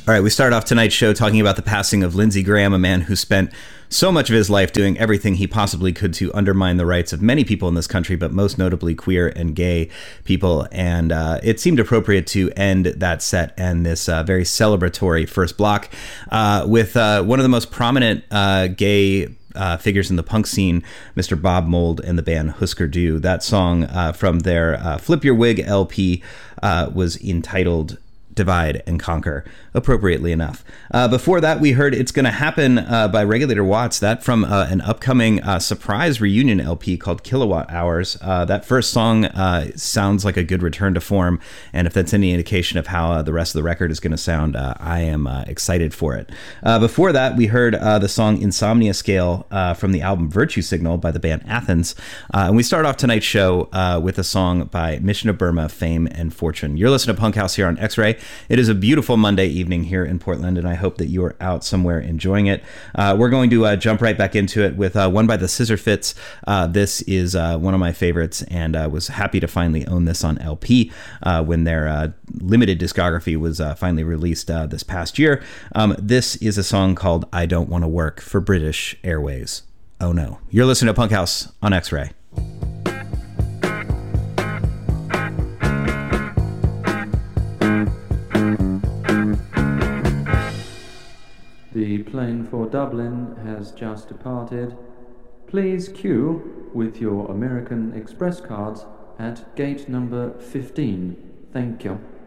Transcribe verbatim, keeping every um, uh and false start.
All right, we start off tonight's show talking about the passing of Lindsey Graham, a man who spent so much of his life doing everything he possibly could to undermine the rights of many people in this country, but most notably queer and gay people. And uh, it seemed appropriate to end that set and this uh, very celebratory first block uh, with uh, one of the most prominent uh, gay Uh, figures in the punk scene, Mister Bob Mould and the band Husker Du. That song uh, from their uh, Flip Your Wig L P uh, was entitled Divide and Conquer, appropriately enough. Uh, before that, we heard It's Gonna Happen uh, by Regulator Watts, that from uh, an upcoming uh, surprise reunion L P called Kilowatt Hours. Uh, that first song uh, sounds like a good return to form, and if that's any indication of how uh, the rest of the record is going to sound, uh, I am uh, excited for it. Uh, before that, we heard uh, the song Insomnia Scale uh, from the album Virtue Signal by the band Athens. Uh, and we start off tonight's show uh, with a song by Mission of Burma, Fame and Fortune. You're listening to Punk House here on X-Ray. It is a beautiful Monday evening here in Portland, and I hope that you are out somewhere enjoying it. Uh, we're going to uh, jump right back into it with uh, one by the Scissor Fits. Uh, this is uh, one of my favorites, and I uh, was happy to finally own this on L P uh, when their uh, limited discography was uh, finally released uh, this past year. Um, this is a song called I Don't Want to Work for British Airways. Oh no. You're listening to Punk House on X-Ray. The plane for Dublin has just departed. Please queue with your American Express cards at gate number fifteen. Thank you.